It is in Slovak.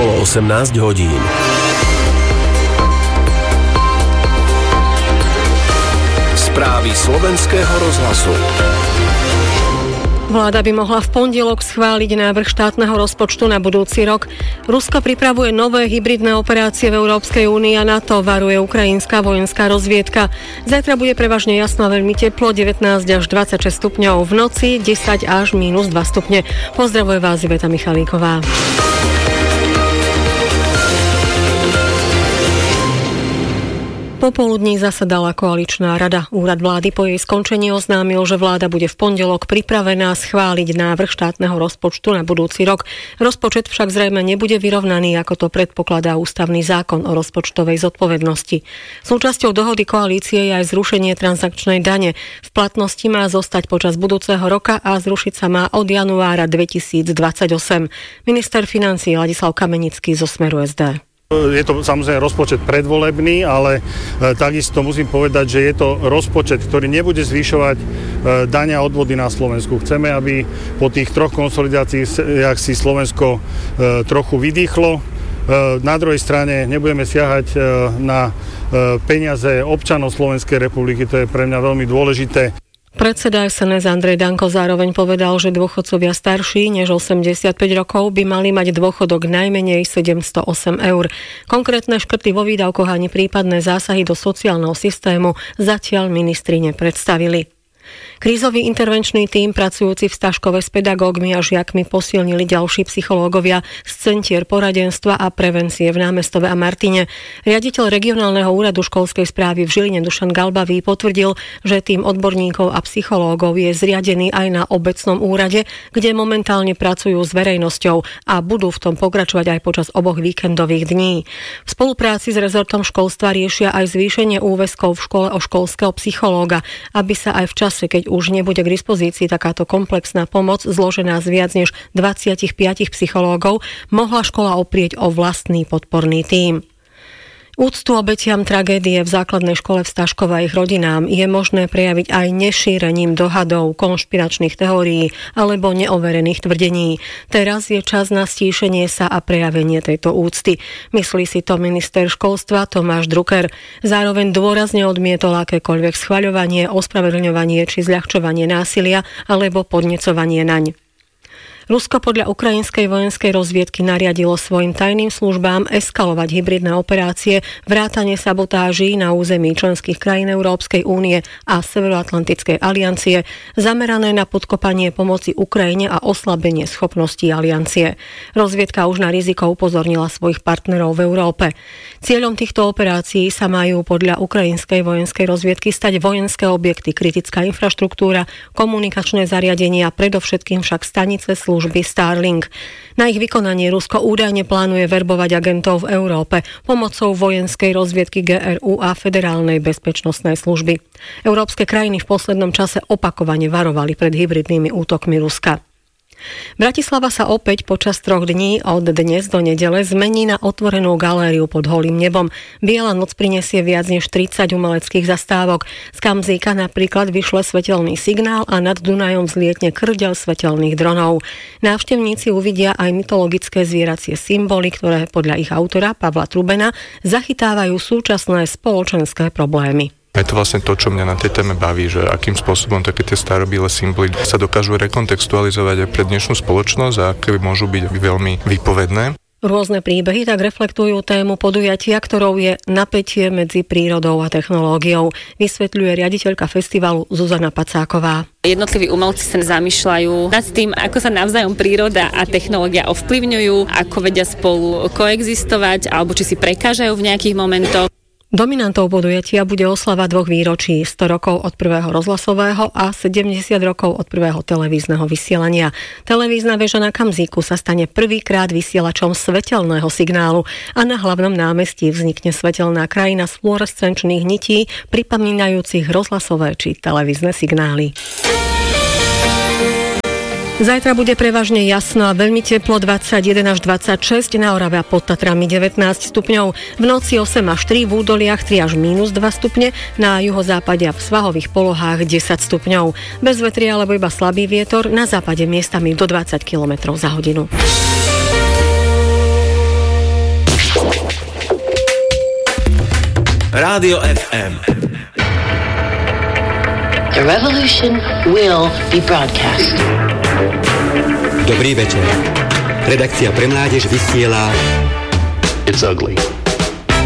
bolo 18 hodín. Správy slovenského rozhlasu. Vláda by mohla v pondelok schváliť návrh štátneho rozpočtu na budúci rok. Rusko pripravuje nové hybridné operácie v Európskej únii a NATO, varuje ukrajinská vojenská rozviedka. Zajtra bude prevažne jasno a veľmi teplo, 19 až 26 stupňov, v noci 10 až -2 stupne. Pozdravuje vás Iveta Michalíková. Popoludní zasadala koaličná rada. Úrad vlády po jej skončení oznámil, že vláda bude v pondelok pripravená schváliť návrh štátneho rozpočtu na budúci rok. Rozpočet však zrejme nebude vyrovnaný, ako to predpokladá ústavný zákon o rozpočtovej zodpovednosti. Súčasťou dohody koalície je aj zrušenie transakčnej dane. V platnosti má zostať počas budúceho roka a zrušiť sa má od januára 2028. Minister financií Ladislav Kamenický zo Smeru SD. Je to samozrejme rozpočet predvolebný, ale takisto musím povedať, že je to rozpočet, ktorý nebude zvyšovať dane a odvody na Slovensku. Chceme, aby po tých troch konsolidáciách si Slovensko trochu vydýchlo. Na druhej strane nebudeme siahať na peniaze občanov Slovenskej republiky, to je pre mňa veľmi dôležité. Predseda SNS Andrej Danko zároveň povedal, že dôchodcovia starší než 85 rokov by mali mať dôchodok najmenej 708 eur. Konkrétne škrty vo výdavkoch ani prípadné zásahy do sociálneho systému zatiaľ ministri nepredstavili. Krízový intervenčný tím pracujúci v Staškove s pedagógmi a žiakmi posilnili ďalší psychológovia z centier poradenstva a prevencie v Námestove a Martine. Riaditeľ regionálneho úradu školskej správy v Žiline Dušan Galbavý potvrdil, že tím odborníkov a psychológov je zriadený aj na obecnom úrade, kde momentálne pracujú s verejnosťou a budú v tom pokračovať aj počas oboch víkendových dní. V spolupráci s rezortom školstva riešia aj zvýšenie úväzkov v škole o školského psychológa, aby sa aj v čase, keď už nebude k dispozícii takáto komplexná pomoc zložená z viac než 25 psychológov, mohla škola oprieť o vlastný podporný tím. Úctu obetiam tragédie v základnej škole v Staškove a ich rodinám je možné prejaviť aj nešírením dohadov, konšpiračných teórií alebo neoverených tvrdení. Teraz je čas na stíšenie sa a prejavenie tejto úcty. Myslí si to minister školstva Tomáš Drucker. Zároveň dôrazne odmietol akékoľvek schvaľovanie, ospravedlňovanie či zľahčovanie násilia alebo podnecovanie naň. Rusko podľa ukrajinskej vojenskej rozviedky nariadilo svojim tajným službám eskalovať hybridné operácie, vrátane sabotáží na území členských krajín Európskej únie a Severoatlantickej aliancie, zamerané na podkopanie pomoci Ukrajine a oslabenie schopností aliancie. Rozviedka už na riziko upozornila svojich partnerov v Európe. Cieľom týchto operácií sa majú podľa ukrajinskej vojenskej rozviedky stať vojenské objekty, kritická infraštruktúra, komunikačné zariadenia, predovšetkým však stanice služby Starlink. Na ich vykonanie Rusko údajne plánuje verbovať agentov v Európe pomocou vojenskej rozviedky GRU a Federálnej bezpečnostnej služby. Európske krajiny v poslednom čase opakovane varovali pred hybridnými útokmi Ruska. Bratislava sa opäť počas 3 dní od dnes do nedele zmení na otvorenú galériu pod holým nebom. Biela noc prinesie viac než 30 umeleckých zastávok. Z Kamzíka napríklad vyšle svetelný signál a nad Dunajom zlietne krdeľ svetelných dronov. Návštevníci uvidia aj mytologické zvieracie symboly, ktoré podľa ich autora Pavla Trubena zachytávajú súčasné spoločenské problémy. Je to vlastne to, čo mňa na tej téme baví, že akým spôsobom také tie starobíle symboly sa dokážu rekontextualizovať aj pre dnešnú spoločnosť a aké môžu byť veľmi výpovedné. Rôzne príbehy tak reflektujú tému podujatia, ktorou je napätie medzi prírodou a technológiou, vysvetľuje riaditeľka festivalu Zuzana Pacáková. Jednotliví umelci sa zamýšľajú nad tým, ako sa navzájom príroda a technológia ovplyvňujú, ako vedia spolu koexistovať alebo či si prekážajú v nejakých momentoch. Dominantou podujatia bude oslava 2 výročí, 100 rokov od prvého rozhlasového a 70 rokov od prvého televízneho vysielania. Televízna väža na Kamzíku sa stane prvýkrát vysielačom svetelného signálu a na hlavnom námestí vznikne svetelná krajina z fluorescenčných nití, pripomínajúcich rozhlasové či televízne signály. Zajtra bude prevažne jasno a veľmi teplo, 21 až 26, na Orave a pod Tatrami 19 stupňov, v noci 8 až 3, v údoliach 3 až -2 stupne, na juhozápade a v svahových polohách 10 stupňov. Bez vetria alebo iba slabý vietor, na západe miestami do 20 km za hodinu. Rádio FM. The revolution will be broadcast. Dobrý večer. Redakcia pre mládež vysiela It's ugly.